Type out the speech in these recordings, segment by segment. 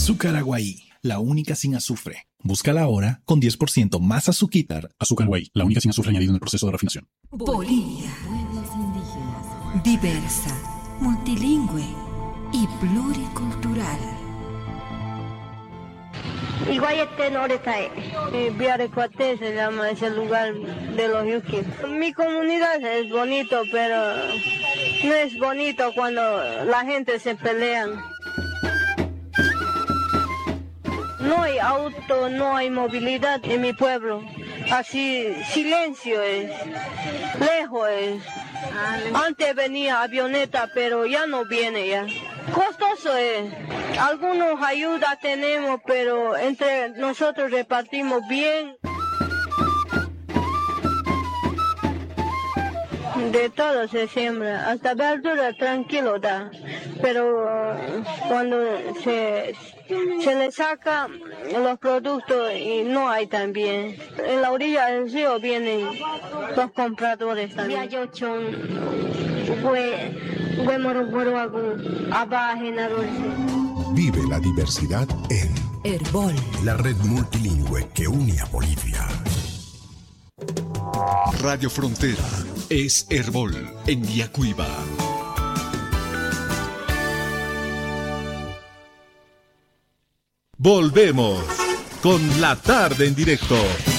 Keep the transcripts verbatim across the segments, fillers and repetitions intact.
Azúcar Aguaí, la única sin azufre. Búscala ahora con diez por ciento más azúcar. Azúcar Aguaí, la única sin azufre añadido en el proceso de refinación. Bolivia. Pueblos indígenas. Diversa, multilingüe y pluricultural. Iguayete Noretae, Viarecuate se llama ese lugar de los Yuki. Mi comunidad es bonito, pero no es bonito cuando la gente se pelea. No hay auto, no hay movilidad en mi pueblo. Así, silencio es, lejos es. Antes venía avioneta, pero ya no viene ya. Costoso es. Algunos ayuda tenemos, pero entre nosotros repartimos bien. De todo se siembra, hasta verdura tranquilo da, pero uh, cuando se, se le saca los productos y no hay también. En la orilla del río vienen los compradores también. Vive la diversidad en Herbol, la red multilingüe que une a Bolivia. Radio Frontera es Herbol en Yacuiba. Volvemos con la tarde en directo.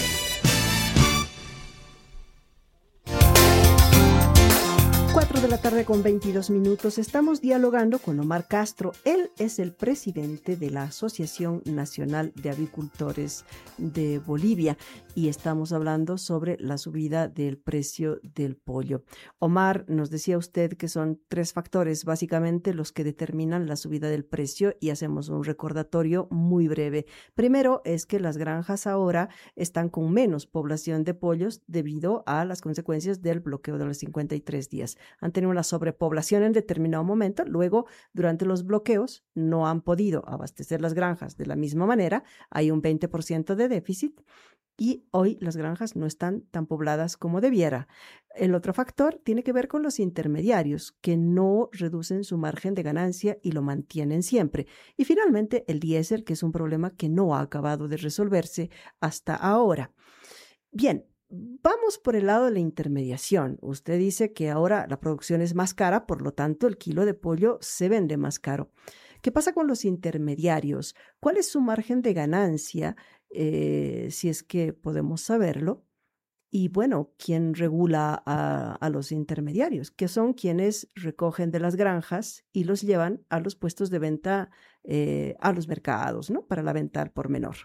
cuatro de la tarde con veintidós minutos. Estamos dialogando con Omar Castro. Él es el presidente de la Asociación Nacional de Avicultores de Bolivia y estamos hablando sobre la subida del precio del pollo. Omar, nos decía usted que son tres factores básicamente los que determinan la subida del precio y hacemos un recordatorio muy breve. Primero es que las granjas ahora están con menos población de pollos debido a las consecuencias del bloqueo de los cincuenta y tres días. Han tenido una sobrepoblación en determinado momento, luego durante los bloqueos no han podido abastecer las granjas de la misma manera, hay un veinte por ciento de déficit y hoy las granjas no están tan pobladas como debiera. El otro factor tiene que ver con los intermediarios que no reducen su margen de ganancia y lo mantienen siempre. Y finalmente el diésel, que es un problema que no ha acabado de resolverse hasta ahora. Bien. Vamos por el lado de la intermediación. Usted dice que ahora la producción es más cara, por lo tanto el kilo de pollo se vende más caro. ¿Qué pasa con los intermediarios? ¿Cuál es su margen de ganancia, eh, si es que podemos saberlo? Y bueno, ¿quién regula a, a los intermediarios? Que son quienes recogen de las granjas y los llevan a los puestos de venta, eh, a los mercados, ¿no? Para la venta al por menor.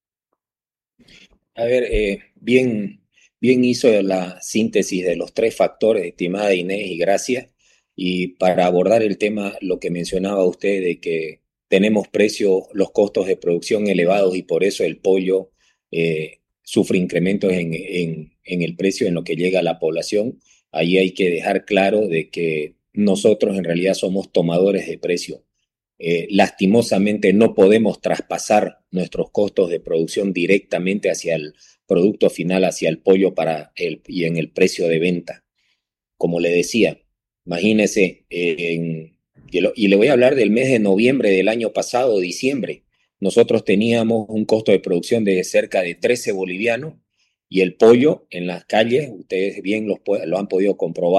A ver, eh, bien... Bien hizo la síntesis de los tres factores, estimada Inés y gracias. Y para abordar el tema, lo que mencionaba usted de que tenemos precios, los costos de producción elevados y por eso el pollo eh, sufre incrementos en, en, en el precio en lo que llega a la población. Ahí hay que dejar claro de que nosotros en realidad somos tomadores de precio. Eh, lastimosamente no podemos traspasar nuestros costos de producción directamente hacia el producto final, hacia el pollo para el, y en el precio de venta. Como le decía, imagínese, eh, en, y, lo, y le voy a hablar del mes de noviembre del año pasado, diciembre. Nosotros teníamos un costo de producción de cerca de trece bolivianos y el pollo en las calles, ustedes bien lo, lo han podido comprobar,